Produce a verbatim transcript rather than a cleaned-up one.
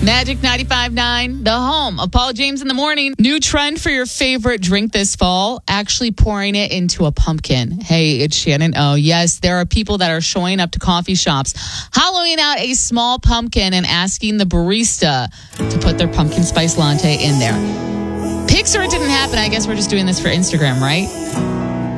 Magic ninety-five point nine, the home of Paul James in the morning. New trend for your favorite drink this fall, actually pouring it into a pumpkin. Hey, it's Shannon. Oh, yes, there are people that are showing up to coffee shops, hollowing out a small pumpkin and asking the barista to put their pumpkin spice latte in there. Picture it didn't happen. I guess we're just doing this for Instagram, right?